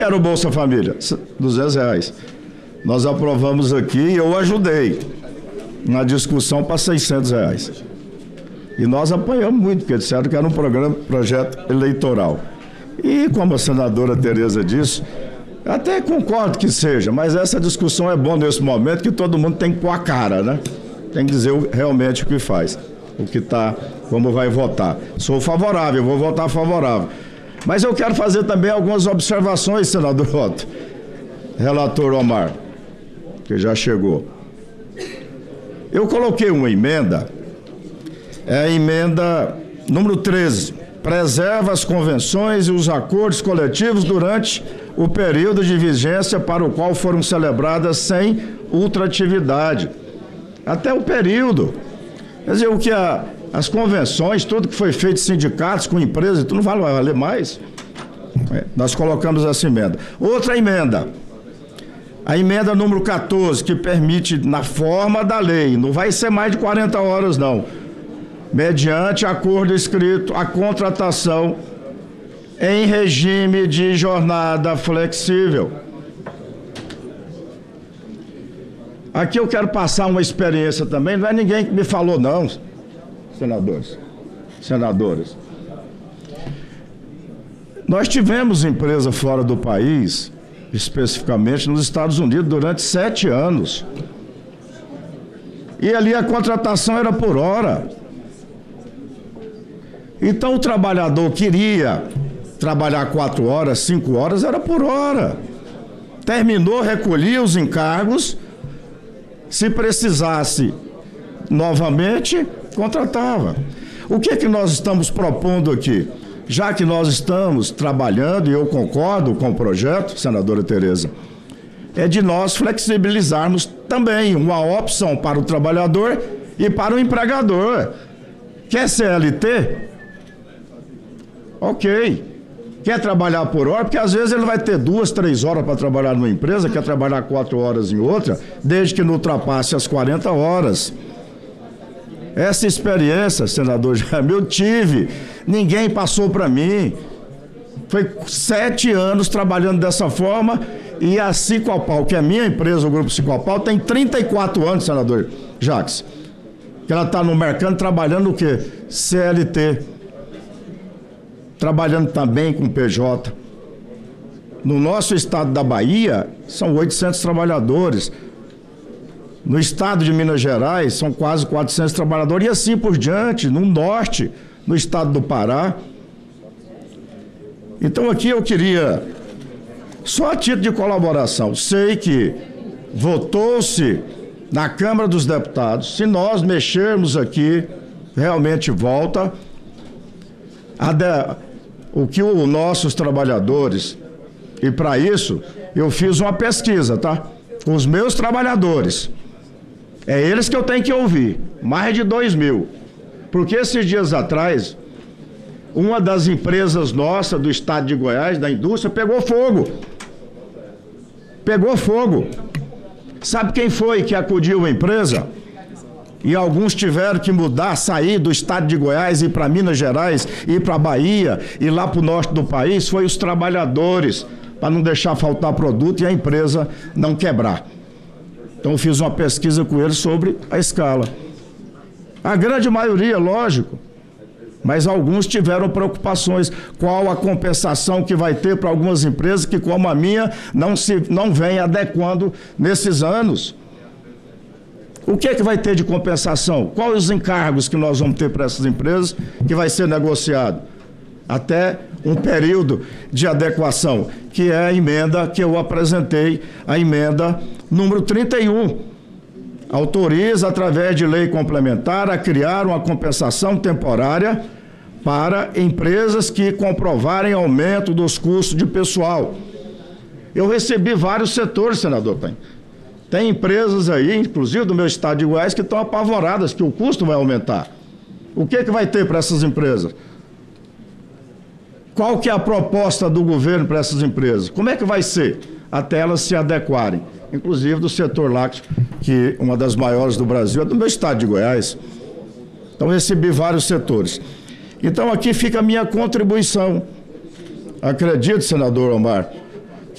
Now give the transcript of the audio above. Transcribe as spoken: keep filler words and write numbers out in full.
Era o Bolsa Família, duzentos reais. Nós aprovamos aqui e eu ajudei na discussão para seiscentos reais. E nós apanhamos muito, porque disseram que era um programa, projeto eleitoral. E como a senadora Tereza disse, até concordo que seja, mas essa discussão é boa nesse momento, que todo mundo tem que pôr a cara, né? Tem que dizer realmente o que faz, o que está, como vai votar. Sou favorável, vou votar favorável. Mas eu quero fazer também algumas observações, senador Otto, relator Omar, que já chegou. Eu coloquei uma emenda, é a emenda número treze, preserva as convenções e os acordos coletivos durante o período de vigência para o qual foram celebradas sem ultratividade. Até o período. Quer dizer, o que a, as convenções, tudo que foi feito, sindicatos com empresas, tudo não vai valer mais. É, nós colocamos essa emenda. Outra emenda, a emenda número quatorze, que permite, na forma da lei, não vai ser mais de quarenta horas, não, mediante acordo escrito, a contratação em regime de jornada flexível. Aqui eu quero passar uma experiência também, não é ninguém que me falou não, senadores, senadoras. Nós tivemos empresa fora do país, especificamente nos Estados Unidos, durante sete anos. E ali a contratação era por hora. Então o trabalhador queria trabalhar quatro horas, cinco horas, era por hora. Terminou, recolhia os encargos, se precisasse novamente, contratava. O que é que nós estamos propondo aqui? Já que nós estamos trabalhando, e eu concordo com o projeto, senadora Tereza, é de nós flexibilizarmos também uma opção para o trabalhador e para o empregador. Quer C L T? Ok. Quer trabalhar por hora? Porque às vezes ele vai ter duas, três horas para trabalhar numa empresa, quer trabalhar quatro horas em outra, desde que não ultrapasse as quarenta horas. Essa experiência, senador Jaime, eu tive, ninguém passou para mim. Foi sete anos trabalhando dessa forma e a Cicopal, que é a minha empresa, o Grupo Cicopal, tem trinta e quatro anos, senador Jacques, que ela está no mercado trabalhando o quê? C L T. Trabalhando também com P J. No nosso estado da Bahia, são oitocentos trabalhadores. No estado de Minas Gerais, são quase quatrocentos trabalhadores. E assim por diante, no norte, no estado do Pará. Então aqui eu queria, só a título de colaboração, sei que votou-se na Câmara dos Deputados, se nós mexermos aqui, realmente volta a de, o que os nossos trabalhadores, e para isso eu fiz uma pesquisa, tá? Com os meus trabalhadores, é eles que eu tenho que ouvir, mais de dois mil, porque esses dias atrás, uma das empresas nossas do estado de Goiás, da indústria, pegou fogo, pegou fogo, sabe quem foi que acudiu a empresa? E alguns tiveram que mudar, sair do estado de Goiás, ir para Minas Gerais, ir para a Bahia, ir lá para o norte do país, foi os trabalhadores, para não deixar faltar produto e a empresa não quebrar. Então eu fiz uma pesquisa com eles sobre a escala. A grande maioria, lógico, mas alguns tiveram preocupações. Qual a compensação que vai ter para algumas empresas que, como a minha, não, se, não vem adequando nesses anos? O que é que vai ter de compensação? Quais os encargos que nós vamos ter para essas empresas que vai ser negociado? Até um período de adequação, que é a emenda que eu apresentei, a emenda número trinta e um. Autoriza, através de lei complementar, a criar uma compensação temporária para empresas que comprovarem aumento dos custos de pessoal. Eu recebi vários setores, senador Pen. Tem empresas aí, inclusive do meu estado de Goiás, que estão apavoradas que o custo vai aumentar. O que é que vai ter para essas empresas? Qual que é a proposta do governo para essas empresas? Como é que vai ser até elas se adequarem? Inclusive do setor lácteo, que uma das maiores do Brasil é do meu estado de Goiás. Então recebi vários setores. Então aqui fica a minha contribuição. Acredito, senador Omar,